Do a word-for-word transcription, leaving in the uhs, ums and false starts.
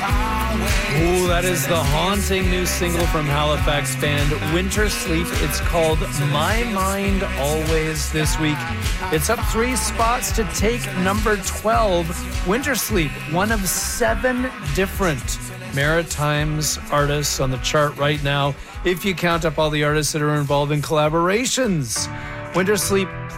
Ooh, that is the haunting new single from Halifax band Winter Sleep. It's called My Mind Always this week. It's up three spots to take number twelve. Winter Sleep, one of seven different Maritimes artists on the chart right now, if you count up all the artists that are involved in collaborations. Winter Sleep